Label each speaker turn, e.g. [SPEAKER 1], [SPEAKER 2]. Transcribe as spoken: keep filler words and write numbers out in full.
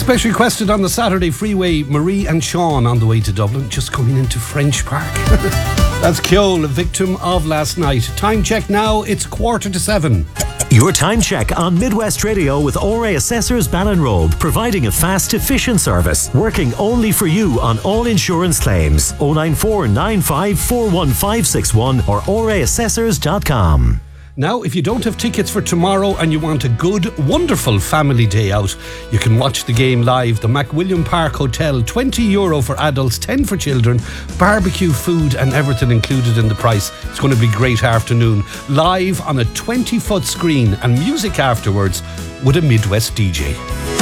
[SPEAKER 1] Special requested on the Saturday freeway, Marie and Sean on the way to Dublin, just coming into French Park. That's Kjol, a victim of last night. Time check now, it's quarter to seven.
[SPEAKER 2] Your time check on Midwest Radio with O R A Assessors Ballinrobe, providing a fast, efficient service, working only for you on all insurance claims. oh nine four nine five four one five six one or o r a assessors dot com.
[SPEAKER 1] Now, if you don't have tickets for tomorrow and you want a good, wonderful family day out, you can watch the game live. The McWilliam Park Hotel, twenty euro for adults, ten for children, barbecue, food and everything included in the price. It's going to be a great afternoon. Live on a twenty foot screen and music afterwards with a Midwest D J.